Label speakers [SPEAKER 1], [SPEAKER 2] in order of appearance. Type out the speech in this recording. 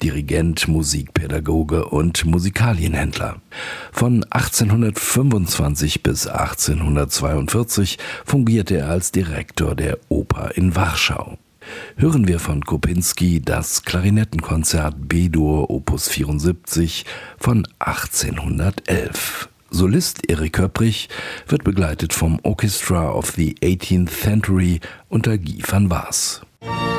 [SPEAKER 1] Dirigent, Musikpädagoge und Musikalienhändler. Von 1825 bis 1842 fungierte er als Direktor der Oper in Warschau. Hören wir von Kopinski das Klarinettenkonzert B-Dur Opus 74 von 1811. Solist Erik Köpprich wird begleitet vom Orchestra of the 18th Century unter Guy van Waas.